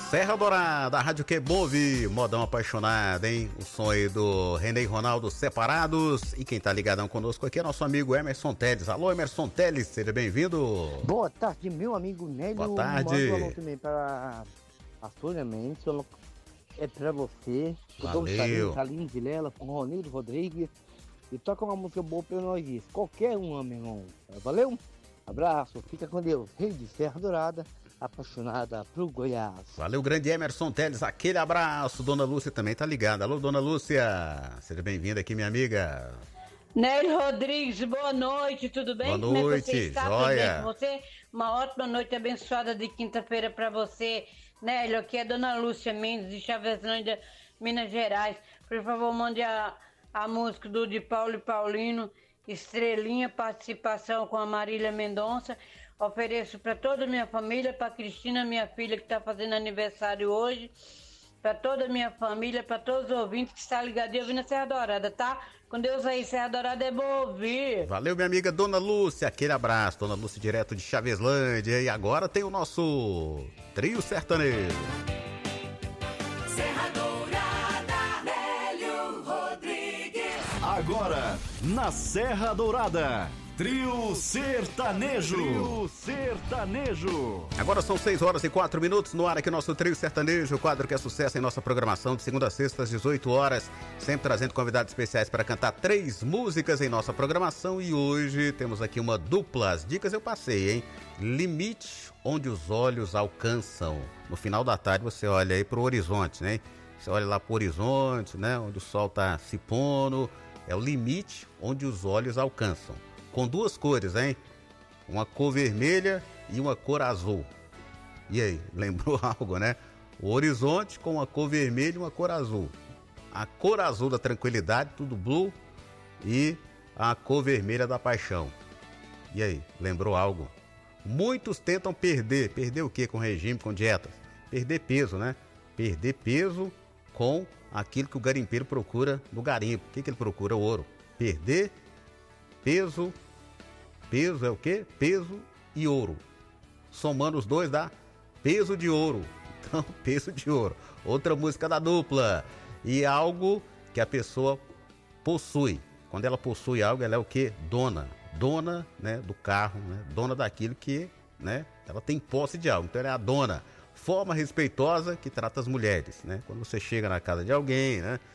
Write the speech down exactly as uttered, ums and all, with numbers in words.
Serra Dourada, a rádio que move, modão apaixonado, hein? O som aí do René e Ronaldo separados. E quem tá ligadão conosco aqui é nosso amigo Emerson Teles. Alô, Emerson Teles, seja bem-vindo. Boa tarde, meu amigo Nélio. Boa tarde. Mando um alô também para a Sônia Mendes. É pra você. Valeu. Salim Vilela, com Ronildo Rodrigues. E toca uma música boa pra nós. Qualquer uma, meu irmão. Valeu? Abraço, fica com Deus. Rei de Serra Dourada, apaixonada pro Goiás. Valeu, grande Emerson Teles, aquele abraço. Dona Lúcia também tá ligada. Alô, Dona Lúcia, seja bem-vinda aqui, minha amiga. Nélio Rodrigues, boa noite, tudo bem? Boa noite, como é que você está? joia. Tudo bem com você? Uma ótima noite abençoada de quinta-feira pra você. Nélio, aqui é Dona Lúcia Mendes, de Chaveslândia, Minas Gerais. Por favor, mande a, a música do de Paulo e Paulino, Estrelinha, participação com a Marília Mendonça. Ofereço para toda a minha família, para Cristina, minha filha, que está fazendo aniversário hoje, para toda a minha família, para todos os ouvintes que estão ligadinhos ouvindo a Serra Dourada, tá? Com Deus aí, Serra Dourada é bom ouvir. Valeu, minha amiga Dona Lúcia, aquele abraço. Dona Lúcia, direto de Chaveslândia. E agora tem o nosso trio sertanejo. Serra Dourada, Nélio Rodrigues. Agora, na Serra Dourada, Trio Sertanejo. Trio Sertanejo. Agora são seis horas e quatro minutos no ar aqui nosso Trio Sertanejo, o quadro que é sucesso em nossa programação de segunda a sexta às dezoito horas, sempre trazendo convidados especiais para cantar três músicas em nossa programação. E hoje temos aqui uma dupla. As dicas eu passei, hein? Limite onde os olhos alcançam. No final da tarde você olha aí pro horizonte, né? Você olha lá pro horizonte, né? Onde o sol tá se pondo. É o limite onde os olhos alcançam. Com duas cores, hein? Uma cor vermelha e uma cor azul. E aí, lembrou algo, né? O horizonte com uma cor vermelha e uma cor azul. A cor azul da tranquilidade, tudo blue, e a cor vermelha da paixão. E aí, lembrou algo? Muitos tentam perder. Perder o quê? Com regime, com dietas? Perder peso, né? Perder peso com aquilo que o garimpeiro procura no garimpo. O que, que ele procura? Ouro. Perder peso. Peso é o quê? Peso e ouro. Somando os dois dá peso de ouro. Então, peso de ouro. Outra música da dupla. E algo que a pessoa possui. Quando ela possui algo, ela é o quê? Dona. Dona, né, do carro, né? Dona daquilo que, né, ela tem posse de algo. Então, ela é a dona. Forma respeitosa que trata as mulheres, né? Quando você chega na casa de alguém, né?